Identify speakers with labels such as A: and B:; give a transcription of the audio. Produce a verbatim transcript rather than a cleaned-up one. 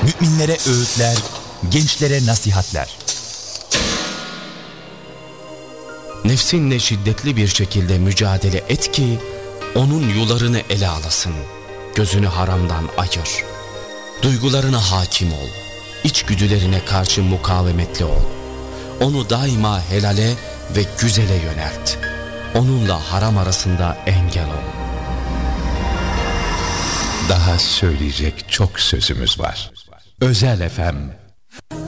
A: Müminlere öğütler, gençlere nasihatler.
B: Nefsinle şiddetli bir şekilde mücadele et ki onun yularını ele alasın. Gözünü haramdan ayır. Duygularına hakim ol. İçgüdülerine karşı mukavemetli ol. Onu daima helale ve güzele yönelt. Onunla haram arasında engel ol.
C: Daha söyleyecek çok sözümüz var. Özel F M